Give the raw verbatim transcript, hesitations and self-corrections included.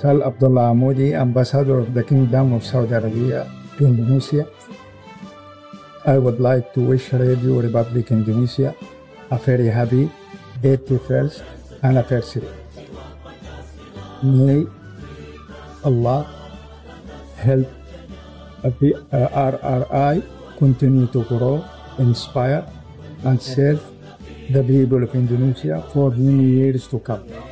Faisal Abdullah Amoudi, Ambassador of the Kingdom of Saudi Arabia to Indonesia. I would like to wish Radio Republic Indonesia a very happy eighty-first anniversary. May Allah help the R R I continue to grow, inspire, and serve the people of Indonesia for many years to come.